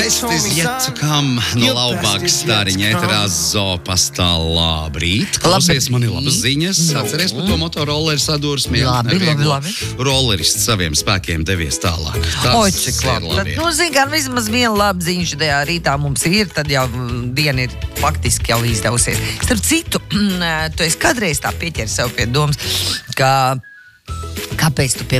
Vestis Jecakam no Laubāgas Stāriņa ēterā Zopastā. Labrīt. Klausies, man ir labas ziņas. Atceries par to motorolleru sadursmi. Labi. Rollerists saviem spēkiem devies tālāk. Oi, cik labi. Tad, zin, kā vismaz viena laba ziņa šajā rītā mums ir, tad jau diena ir faktiski jau izdevusies. Starp citu, tu esi kādreiz tā pieķeri sev pie domas, ka kāpēc tu pie